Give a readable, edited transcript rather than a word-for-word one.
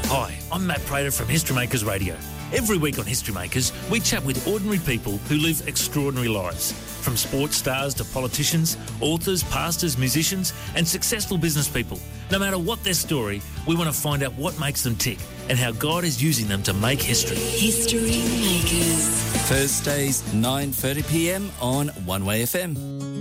Hi, I'm Matt Prater from History Makers Radio. Every week on History Makers, we chat with ordinary people who live extraordinary lives. From sports stars to politicians, authors, pastors, musicians and successful business people. No matter what their story, we want to find out what makes them tick and how God is using them to make history. History Makers. Thursdays, 9:30 p.m. on One Way FM.